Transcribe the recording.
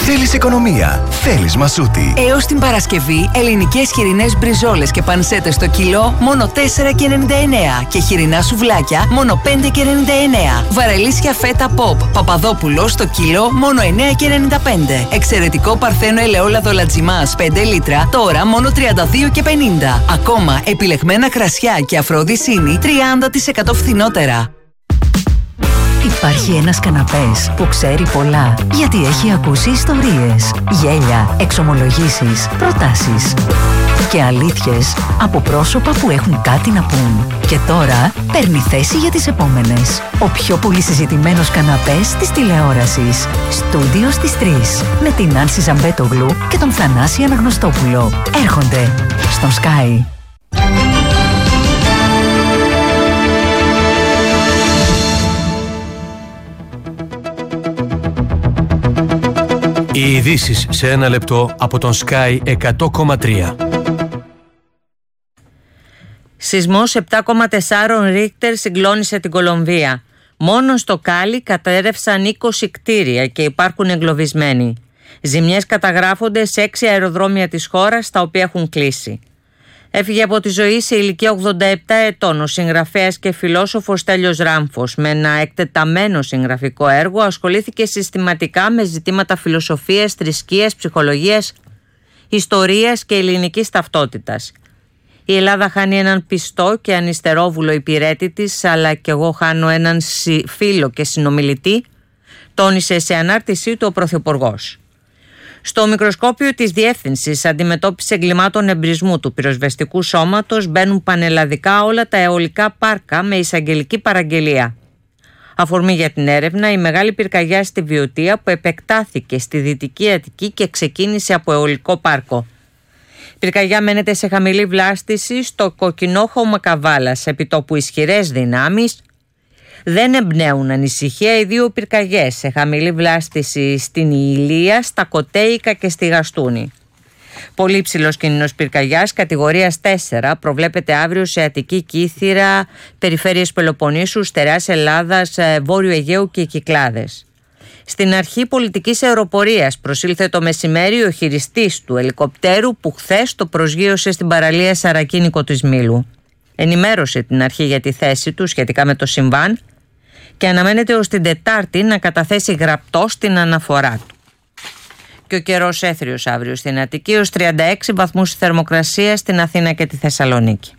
Θέλεις οικονομία, θέλεις Μασούτη. Έως την Παρασκευή, ελληνικές χοιρινές μπριζόλες και πανσέτες στο κιλό μόνο 4,99 και χοιρινά σουβλάκια μόνο 5,99. Βαρελίσια φέτα pop Παπαδόπουλο στο κιλό μόνο 9,95. Εξαιρετικό παρθένο ελαιόλαδο λατζιμάς 5 λίτρα τώρα μόνο 32,50. Ακόμα επιλεγμένα κρασιά και αφροδισίνη 30% φθηνότερα. Υπάρχει ένας καναπές που ξέρει πολλά, γιατί έχει ακούσει ιστορίες, γέλια, εξομολογήσεις, προτάσεις και αλήθειες από πρόσωπα που έχουν κάτι να πούν. Και τώρα παίρνει θέση για τις επόμενες. Ο πιο πολύ συζητημένος καναπές της τηλεόρασης. Στούντιο στις 3. Με την Άνση Ζαμπέτογλου και τον Θανάση Αναγνωστόπουλο. Έρχονται στον Sky. Οι ειδήσεις σε ένα λεπτό από τον Sky 100,3. Σεισμός 7,4 Ρίχτερ συγκλώνησε την Κολομβία. Μόνο στο Κάλι κατέρευσαν 20 κτίρια και υπάρχουν εγκλωβισμένοι. Ζημιές καταγράφονται σε 6 αεροδρόμια της χώρας, τα οποία έχουν κλείσει. Έφυγε από τη ζωή σε ηλικία 87 ετών ο συγγραφέας και φιλόσοφος Στέλιος Ράμφος. Με ένα εκτεταμένο συγγραφικό έργο ασχολήθηκε συστηματικά με ζητήματα φιλοσοφίας, θρησκείας, ψυχολογίας, ιστορίας και ελληνικής ταυτότητας. Η Ελλάδα χάνει έναν πιστό και ανυστερόβουλο υπηρέτη της, αλλά και εγώ χάνω έναν φίλο και συνομιλητή, τόνισε σε ανάρτησή του ο Πρωθυπουργός. Στο μικροσκόπιο της Διεύθυνσης Αντιμετώπισης Εγκλημάτων Εμπρισμού του Πυροσβεστικού Σώματος μπαίνουν πανελλαδικά όλα τα αιωλικά πάρκα με εισαγγελική παραγγελία. Αφορμή για την έρευνα η μεγάλη πυρκαγιά στη Βιωτία που επεκτάθηκε στη Δυτική Αττική και ξεκίνησε από αιωλικό πάρκο. Η πυρκαγιά μένεται σε χαμηλή βλάστηση στο κοκκινόχωμα Μακαβάλας, επιτόπου ισχυρές δυνάμεις δεν εμπνέουν ανησυχία οι δύο πυρκαγιές σε χαμηλή βλάστηση στην Ηλία, στα Κοτέικα και στη Γαστούνη. Πολύ ψηλός κίνδυνος πυρκαγιάς κατηγορίας 4 προβλέπεται αύριο σε Αττική, Κύθυρα, περιφέρειες Πελοποννήσου, Στερεάς Ελλάδας, Βόρειο Αιγαίου και Κυκλάδες. Στην αρχή πολιτικής αεροπορίας προσήλθε το μεσημέρι ο χειριστής του ελικοπτέρου που χθες το προσγείωσε στην παραλία Σαρακίνικο της Μήλου. Ενημέρωσε την αρχή για τη θέση του σχετικά με το συμβάν και αναμένεται ως την Τετάρτη να καταθέσει γραπτός την αναφορά του. Και ο καιρός έθριος αύριο στην Αττική ως 36 βαθμούς θερμοκρασία στην Αθήνα και τη Θεσσαλονίκη.